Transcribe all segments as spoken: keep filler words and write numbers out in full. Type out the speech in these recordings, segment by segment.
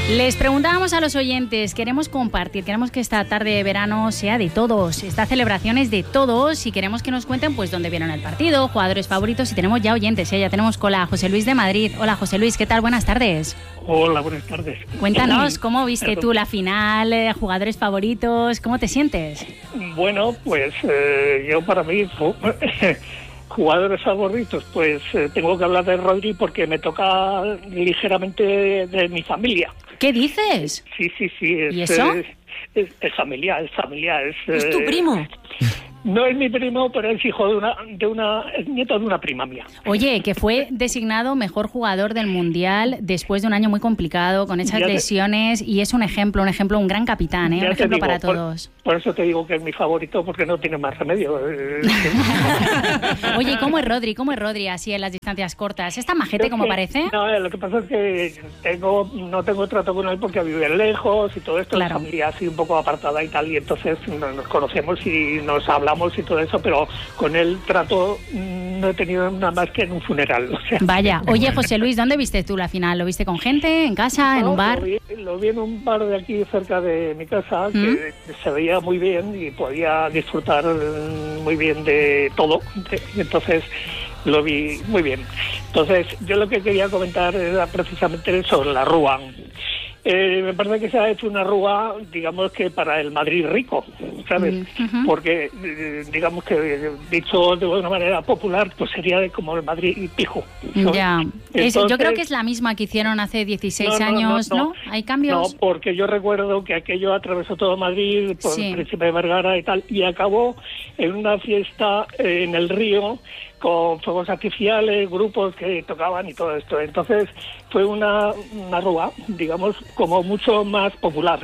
Les preguntábamos a los oyentes, queremos compartir, queremos que esta tarde de verano sea de todos, esta celebración es de todos y queremos que nos cuenten pues dónde vieron el partido, jugadores favoritos y tenemos ya oyentes, ¿eh? Ya tenemos cola a José Luis de Madrid. Hola José Luis, ¿qué tal? Buenas tardes. Hola, buenas tardes. Cuéntanos, ¿cómo viste tú la final, eh, jugadores favoritos, cómo te sientes? Bueno, pues eh, yo para mí... Jugadores favoritos, pues eh, tengo que hablar de Rodri porque me toca ligeramente de, de mi familia. ¿Qué dices? Sí, sí, sí. Es, ¿Y eso? Es, es, es familiar, es familiar. Es, ¿Es tu primo? No es mi primo, pero es hijo de una, de una, es nieto de una prima mía. Oye, que fue designado mejor jugador del Mundial después de un año muy complicado, con esas Ya te, lesiones, y es un ejemplo, un ejemplo, un gran capitán, ¿eh? Un ejemplo digo, para por, todos. Por eso te digo que es mi favorito, porque no tiene más remedio. Oye, ¿y cómo es Rodri? ¿Cómo es Rodri así en las distancias cortas? ¿Es tan majete es como que, parece? No, lo que pasa es que tengo, no tengo trato con él porque vive lejos y todo esto, claro. La familia así un poco apartada y tal, y entonces nos conocemos y nos hablamos y todo eso, pero con él trato no he tenido nada más que en un funeral. O sea. Vaya, oye José Luis, ¿dónde viste tú la final? ¿Lo viste con gente, en casa, no, en un bar? Lo vi, lo vi en un bar de aquí cerca de mi casa, ¿Mm? que se veía muy bien y podía disfrutar muy bien de todo, entonces lo vi muy bien. Entonces yo lo que quería comentar era precisamente sobre la Rúa. Eh, me parece que se ha hecho una rúa, digamos que para el Madrid rico, ¿sabes? Uh-huh. Porque, eh, digamos que, dicho de una manera popular, pues sería de como el Madrid pijo, ¿sabes? Ya, Entonces, es, yo creo que es la misma que hicieron hace dieciséis no, no, años, no, no, ¿no? ¿Hay cambios? No, porque yo recuerdo que aquello atravesó todo Madrid, por sí. el Príncipe de Vergara y tal, y acabó en una fiesta eh, en el río, con fuegos artificiales, grupos que tocaban y todo esto. Entonces fue una, una rúa, digamos, como mucho más popular.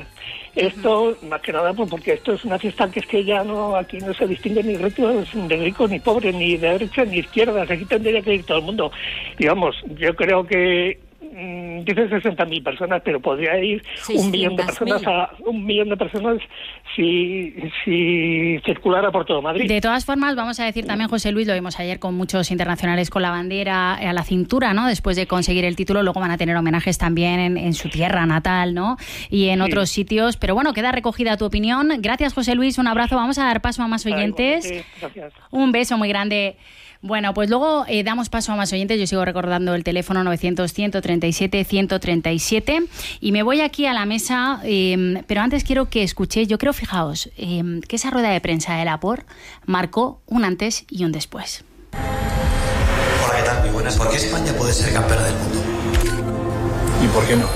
Esto, uh-huh. más que nada, pues porque esto es una fiesta que es que ya no, aquí no se distingue ni ricos, de ricos ni pobres, ni de derecha ni izquierdas. Aquí tendría que ir todo el mundo. Digamos, yo creo que dice sesenta mil personas, pero podría ir un millón de personas a un millón de personas si, si circulara por todo Madrid. De todas formas, vamos a decir también, José Luis, lo vimos ayer con muchos internacionales con la bandera a la cintura, ¿no? Después de conseguir el título, luego van a tener homenajes también en, en su tierra natal, ¿no? Y en sí. otros sitios. Pero bueno, queda recogida tu opinión. Gracias, José Luis, un abrazo. Vamos a dar paso a más oyentes. Sí, gracias. Un beso muy grande. Bueno, pues luego eh, damos paso a más oyentes. Yo sigo recordando el teléfono novecientos, ciento treinta y siete, ciento treinta y siete y me voy aquí a la mesa, eh, pero antes quiero que escuchéis, yo creo, fijaos, eh, que esa rueda de prensa de Laporte marcó un antes y un después. Hola, ¿qué tal? Muy buenas. ¿Por qué España puede ser campeona del mundo? ¿Y por qué no?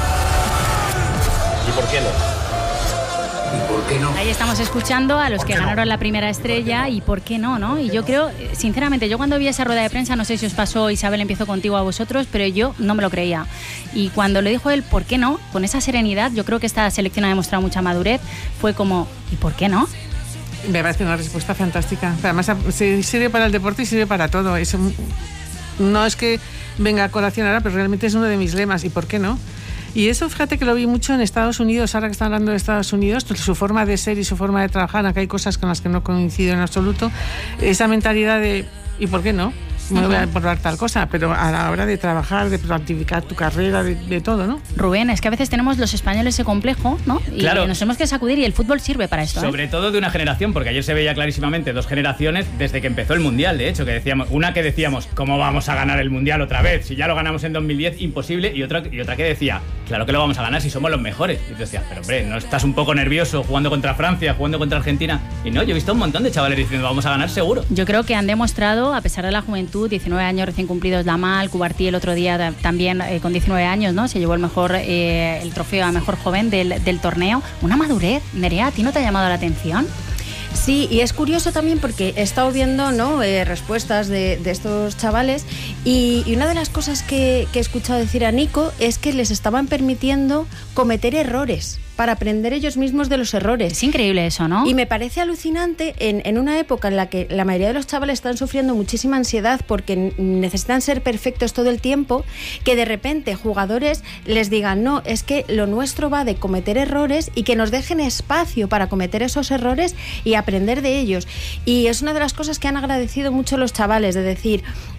¿Y por qué no? ¿Por qué no? Ahí estamos escuchando a los que ganaron no? la primera estrella y por qué no, ¿no? Y yo creo, sinceramente, yo cuando vi esa rueda de prensa, no sé si os pasó, Isabel, empiezo contigo a vosotros, pero yo no me lo creía. Y cuando lo dijo él, ¿por qué no? Con esa serenidad, yo creo que esta selección ha demostrado mucha madurez, fue como, ¿y por qué no? Me parece una respuesta fantástica. Además, sirve para el deporte y sirve para todo. Es un, no es que venga a colación ahora, pero realmente es uno de mis lemas. ¿Y por qué no? Y eso, fíjate que lo vi mucho en Estados Unidos, ahora que están hablando de Estados Unidos, su forma de ser y su forma de trabajar, aunque hay cosas con las que no coincido en absoluto, esa mentalidad de ¿y por qué no? Me voy a probar tal cosa, pero a la hora de trabajar, de planificar tu carrera, de, de todo, ¿no? Rubén, es que a veces tenemos los españoles ese complejo, ¿no? Y claro. nos tenemos que sacudir y el fútbol sirve para esto. Sobre ¿eh? todo de una generación, porque ayer se veía clarísimamente dos generaciones desde que empezó el Mundial, de hecho, que decíamos, una que decíamos, ¿cómo vamos a ganar el Mundial otra vez? Si ya lo ganamos en dos mil diez, imposible, y otra, y otra que decía, claro que lo vamos a ganar si somos los mejores. Y tú decías, pero hombre, ¿no estás un poco nervioso jugando contra Francia, jugando contra Argentina? Y no, yo he visto un montón de chavales diciendo, vamos a ganar seguro. Yo creo que han demostrado, a pesar de la juventud, diecinueve años recién cumplidos Lamal, Cubartí el otro día también eh, con diecinueve años, ¿no? Se llevó el mejor eh, el trofeo a mejor joven del, del torneo. Una madurez, Nerea, ¿a ti no te ha llamado la atención? Sí, y es curioso también porque he estado viendo, ¿no? eh, respuestas de, de estos chavales y, y una de las cosas que, que he escuchado decir a Nico es que les estaban permitiendo cometer errores para aprender ellos mismos de los errores. Es increíble eso, ¿no? Y me parece alucinante en, en una época en la que la mayoría de los chavales están sufriendo muchísima ansiedad porque necesitan ser perfectos todo el tiempo, que de repente jugadores les digan, no, es que lo nuestro va de cometer errores y que nos dejen espacio para cometer esos errores y aprender de ellos. Y es una de las cosas que han agradecido mucho los chavales, de decir,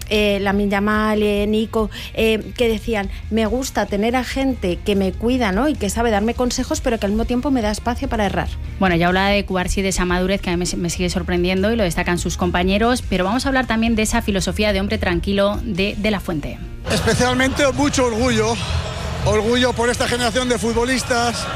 eh, Lamine Yamal, eh, Nico, eh, que decían, me gusta tener a gente que me cuida, ¿no? Y que sabe darme consejos, pero que al mismo tiempo me da espacio para errar. Bueno, ya habla de Cubarsí, de esa madurez que a mí me, me sigue sorprendiendo y lo destacan sus compañeros, pero vamos a hablar también de esa filosofía de hombre tranquilo de, de La Fuente. Especialmente mucho orgullo, orgullo por esta generación de futbolistas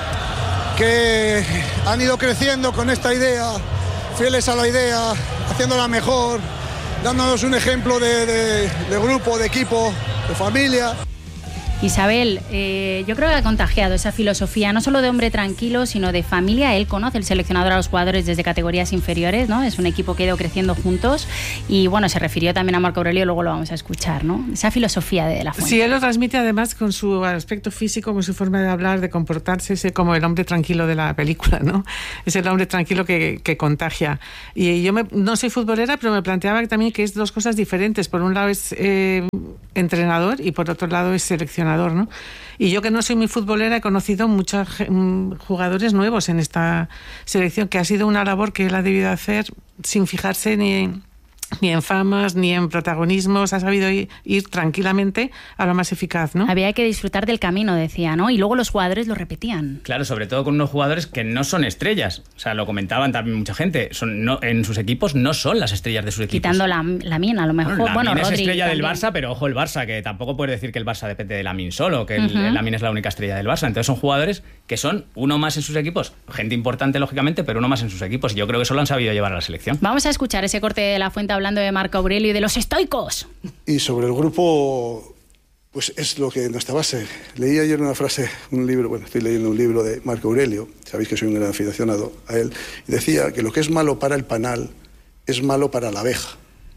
que han ido creciendo con esta idea, fieles a la idea, haciéndola mejor, dándonos un ejemplo de, de, de grupo, de equipo, de familia. Isabel, eh, yo creo que ha contagiado esa filosofía, no solo de hombre tranquilo, sino de familia. Él conoce, el seleccionador, a los jugadores desde categorías inferiores, ¿no? Es un equipo que ha ido creciendo juntos y, bueno, se refirió también a Marco Aurelio, luego lo vamos a escuchar, ¿no? Esa filosofía de La Fuente. Sí, él lo transmite además con su aspecto físico, con su forma de hablar, de comportarse, ese como el hombre tranquilo de la película, ¿no? Es el hombre tranquilo que, que contagia. Y yo me, no soy futbolera, pero me planteaba también que es dos cosas diferentes. Por un lado es eh, entrenador y por otro lado es seleccionador, ¿no? Y yo, que no soy muy futbolera, he conocido muchos jugadores nuevos en esta selección, que ha sido una labor que él ha debido hacer sin fijarse ni ni en famas, ni en protagonismos, ha sabido ir, ir tranquilamente a lo más eficaz, ¿no? Había que disfrutar del camino, decía, ¿no? Y luego los jugadores lo repetían. Claro, sobre todo con unos jugadores que no son estrellas. O sea, lo comentaban también mucha gente. Son, no, en sus equipos no son las estrellas de sus equipos. Quitando la, la mina, a lo mejor. Bueno, bueno, Lamine Rodri es estrella también. del Barça, pero ojo el Barça, que tampoco puedes decir que el Barça depende de Lamine solo, que el, Uh-huh. Lamine es la única estrella del Barça. Entonces son jugadores que son uno más en sus equipos. Gente importante, lógicamente, pero uno más en sus equipos. Y yo creo que eso lo han sabido llevar a la selección. Vamos a escuchar ese corte de La Fuente hablando de Marco Aurelio y de los estoicos. Y sobre el grupo, pues es lo que nuestra base. Leí ayer una frase, un libro, bueno, estoy leyendo un libro de Marco Aurelio, sabéis que soy un gran aficionado a él, y decía que lo que es malo para el panal es malo para la abeja.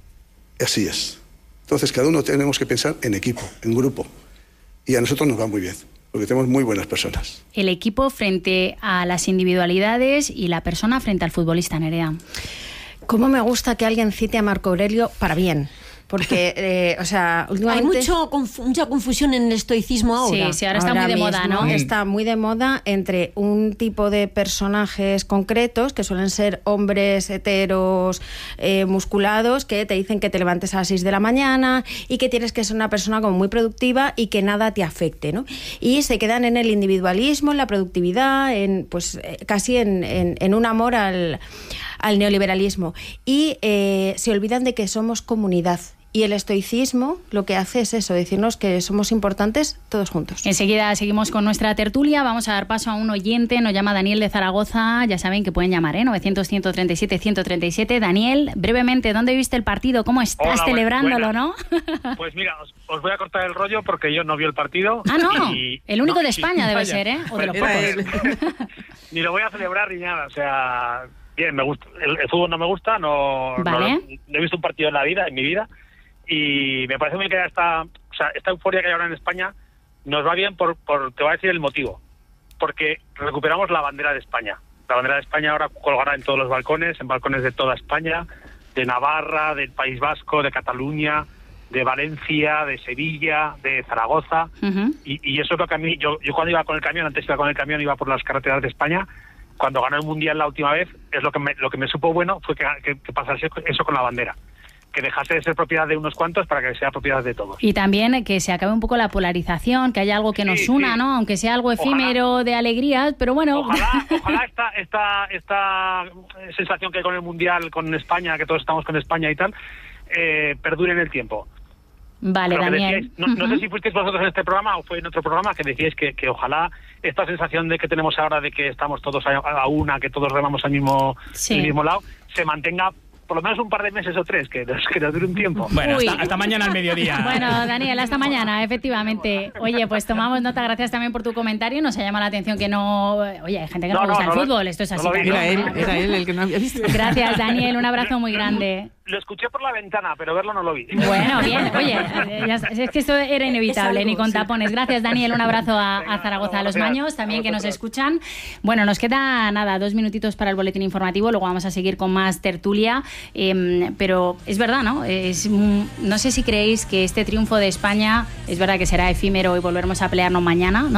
Y así es. Entonces cada uno tenemos que pensar en equipo, en grupo. Y a nosotros nos va muy bien, porque tenemos muy buenas personas. El equipo frente a las individualidades y la persona frente al futbolista, Nerea. ¿Cómo me gusta que alguien cite a Marco Aurelio para bien? Porque, eh, o sea, últimamente... Hay mucho conf- mucha confusión en el estoicismo ahora. Sí, sí, ahora está muy de moda, ¿no? Está muy de moda entre un tipo de personajes concretos, que suelen ser hombres heteros, eh, musculados, que te dicen que te levantes a las seis de la mañana y que tienes que ser una persona como muy productiva y que nada te afecte, ¿no? Y se quedan en el individualismo, en la productividad, en pues eh, casi en, en, en un amor al... al neoliberalismo y eh, se olvidan de que somos comunidad. Y el estoicismo lo que hace es eso, decirnos que somos importantes todos juntos. Enseguida seguimos con nuestra tertulia. Vamos a dar paso a un oyente. Nos llama Daniel de Zaragoza. Ya saben que pueden llamar, ¿eh? novecientos, ciento treinta y siete, ciento treinta y siete. Daniel, brevemente, ¿dónde viste el partido? ¿Cómo estás Hola, celebrándolo, buena. no? Pues mira, os, os voy a cortar el rollo porque yo no vi el partido. Ah, no. Y, el único no, de España sí, debe vaya. ser, ¿eh? O de los Pues, pocos. Ni lo voy a celebrar ni nada. O sea, bien, me gusta. El, el fútbol no me gusta. No, Vale. no, no he visto un partido en la vida, en mi vida. Y me parece muy que esta, o sea, esta euforia que hay ahora en España nos va bien por, por, te voy a decir el motivo. Porque recuperamos la bandera de España. La bandera de España ahora colgará en todos los balcones, en balcones de toda España, de Navarra, del País Vasco, de Cataluña, de Valencia, de Sevilla, de Zaragoza. Uh-huh. Y, y eso es lo que a mí, yo, yo cuando iba con el camión, antes iba con el camión, iba por las carreteras de España, cuando ganó el Mundial la última vez, es lo que me, lo que me supo bueno fue que, que, que pasase eso con la bandera. Que dejase de ser propiedad de unos cuantos para que sea propiedad de todos. Y también que se acabe un poco la polarización, que haya algo que nos Sí, una, sí. ¿no? Aunque sea algo efímero, Ojalá. de alegrías, pero bueno. Ojalá, ojalá esta, esta, esta sensación que hay con el Mundial, con España, que todos estamos con España y tal, eh, perdure en el tiempo. Vale, Pero que Daniel. decíais, no, no sé si fuisteis vosotros en este programa o fue en otro programa que decíais que, que ojalá esta sensación de que tenemos ahora de que estamos todos a, a una, que todos remamos al mismo, Sí. al mismo lado, se mantenga por lo menos un par de meses o tres, que nos, que nos dure un tiempo. Bueno, Uy. hasta, hasta mañana al mediodía. Bueno, Daniel, hasta mañana, efectivamente. Oye, pues tomamos nota, gracias también por tu comentario. Nos ha llamado la atención que no... Oye, hay gente que no, No, le gusta no, el no lo- fútbol, esto es no así lo vi, también. Era él, ¿no? era él el que no había visto. Gracias, Daniel, un abrazo muy grande. Lo escuché por la ventana, pero verlo no lo vi. Bueno, bien, oye, eh, ya, es que esto era inevitable, Es algo, ni con sí. tapones. Gracias, Daniel, un abrazo a, a Zaragoza, a los Gracias. Maños, también A que nos vosotros. escuchan. Bueno, nos queda nada, dos minutitos para el boletín informativo, luego vamos a seguir con más tertulia, eh, pero es verdad, ¿no? Es, mm, no sé si creéis que este triunfo de España, es verdad que será efímero y volveremos a pelearnos mañana, ¿no?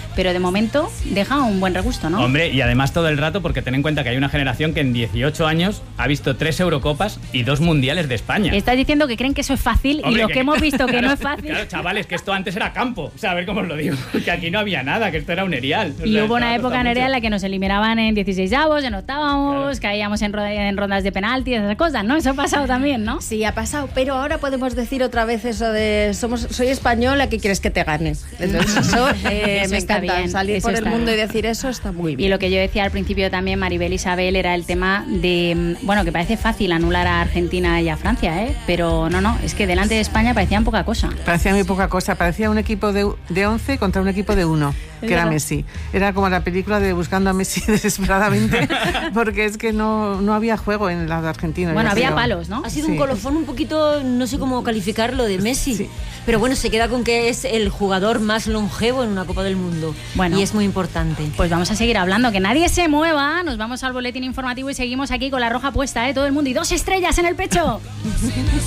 pero de momento deja un buen regusto, ¿no? Hombre, y además todo el rato, porque ten en cuenta que hay una generación que en dieciocho años ha visto tres Eurocopas y dos Mundiales de España. Estás diciendo que creen que eso es fácil. Hombre, y lo que, que hemos visto que claro, no es fácil. Claro, chavales, que esto antes era campo. O sea, a ver cómo os lo digo. Que aquí no había nada, que esto era un erial. O y sea, hubo una época en erial en la que nos eliminaban en dieciseisavos, en octavos, claro. caíamos en, en rondas de penalti, esas cosas, ¿no? Eso ha pasado también, ¿no? Sí, ha pasado, pero ahora podemos decir otra vez eso de somos, soy española, ¿qué quieres que te gane? Entonces eso, eh, eso me encanta, bien, salir eso por el mundo bien. Y decir eso está muy bien. Y lo que yo decía al principio también, Maribel Isabel, era el tema de, bueno, que parece fácil anular a Argentina y a Francia, ¿eh? Pero no, no, es que delante de España parecían poca cosa. Parecía muy poca cosa, parecía un equipo de, de once contra un equipo de uno, que era Messi. Era como la película de Buscando a Messi desesperadamente, porque es que no, no había juego en la de Argentina. Bueno, había sido, palos, ¿no? Ha sido sí. un colofón un poquito, no sé cómo calificarlo, de Messi. Sí. Pero bueno, se queda con que es el jugador más longevo en una Copa del Mundo. Bueno, y es muy importante. Pues vamos a seguir hablando, que nadie se mueva. Nos vamos al boletín informativo y seguimos aquí con la roja puesta, ¿eh? Todo el mundo y dos estrellas en el pecho.